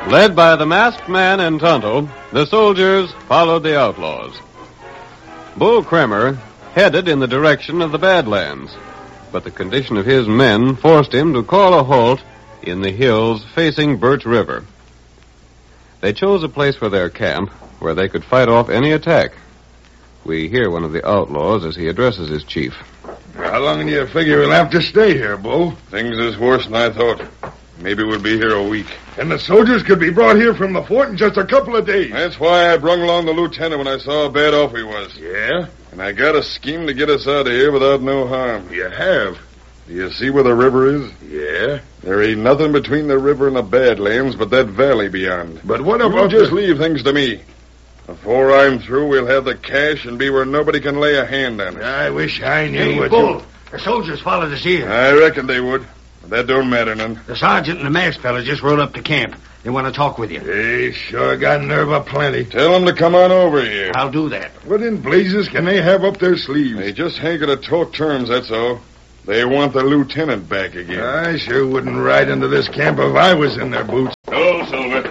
Led by the masked man and Tonto, the soldiers followed the outlaws. Bull Kremer headed in the direction of the Badlands, but the condition of his men forced him to call a halt in the hills facing Birch River. They chose a place for their camp where they could fight off any attack. We hear one of the outlaws as he addresses his chief. How long do you figure we'll have to stay here, Bull? Things is worse than I thought. Maybe we'll be here a week. And the soldiers could be brought here from the fort in just a couple of days. That's why I brung along the lieutenant when I saw how bad off he was. Yeah? And I got a scheme to get us out of here without no harm. You have? Do you see where the river is? Yeah. There ain't nothing between the river and the Badlands but that valley beyond. But what You about just leave things to me. Before I'm through, we'll have the cash and be where nobody can lay a hand on it. I wish I knew Hey, what Bull, the soldiers followed us here. I reckon they would. But that don't matter none. The sergeant and the masked fella just rode up to camp. They want to talk with you. They sure got nerve aplenty. Tell them to come on over here. I'll do that. What in blazes can they have up their sleeves? They just hanker to talk terms, that's all. They want the lieutenant back again. I sure wouldn't ride into this camp if I was in their boots. Oh, Silver.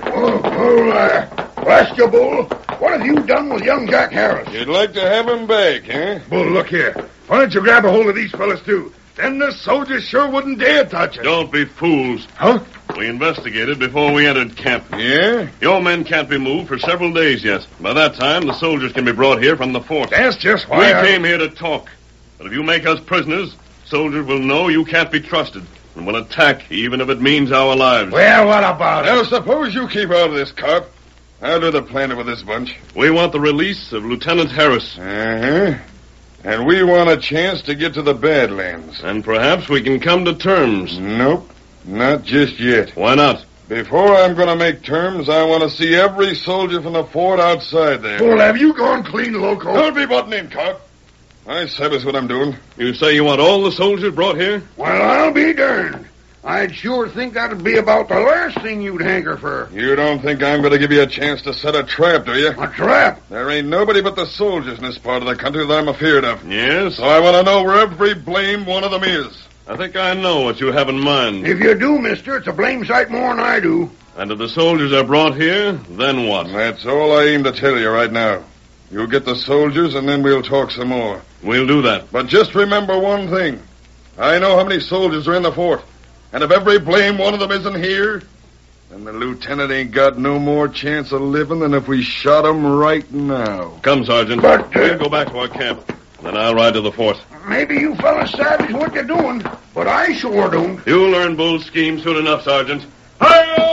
Blast you, Bull. What have you done with young Jack Harris? You'd like to have him back, huh? Bull, look here. Why don't you grab a hold of these fellas, too? Then the soldiers sure wouldn't dare touch us. Don't be fools. Huh? We investigated before we entered camp. Yeah? Your men can't be moved for several days yet. By that time, the soldiers can be brought here from the fort. That's just why We came here to talk. But if you make us prisoners, soldiers will know you can't be trusted and will attack, even if it means our lives. Well, what about Now, it? suppose you keep out of this, Carp. I'll do the planning with this bunch. We want the release of Lieutenant Harris. Uh-huh. And we want a chance to get to the Badlands. And perhaps we can come to terms. Nope, not just yet. Why not? Before I'm going to make terms, I want to see every soldier from the fort outside there. Bull, have you gone clean loco? Don't be butting in, Carp. I sabes what I'm doing. You say you want all the soldiers brought here? Well, I'll be darned. I'd sure think that'd be about the last thing you'd hanker for. You don't think I'm going to give you a chance to set a trap, do you? A trap? There ain't nobody but the soldiers in this part of the country that I'm afeard of. Yes. So I want to know where every blame one of them is. I think I know what you have in mind. If you do, mister, it's a blame sight more than I do. And if the soldiers are brought here, then what? That's all I aim to tell you right now. You get the soldiers, and then we'll talk some more. We'll do that. But just remember one thing. I know how many soldiers are in the fort. And if every blame one of them isn't here, then the lieutenant ain't got no more chance of living than if we shot him right now. Come, Sergeant. But, We'll go back to our camp. Then I'll ride to the fort. Maybe you fellas savage what you're doing, but I sure don't. You'll learn Bull's scheme soon enough, Sergeant. Hi-yo!